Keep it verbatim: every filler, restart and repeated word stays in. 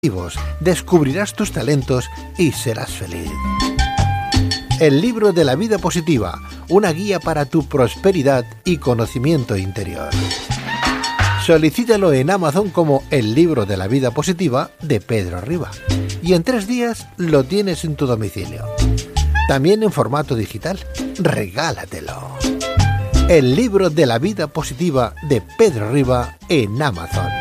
descubrirás tus talentos y serás feliz. El libro de la vida positiva, una guía para tu prosperidad y conocimiento interior. Solicítalo en Amazon como El libro de la vida positiva de Pedro Riba y en tres días lo tienes en tu domicilio. También en formato digital. Regálatelo. El libro de la vida positiva de Pedro Riba en Amazon.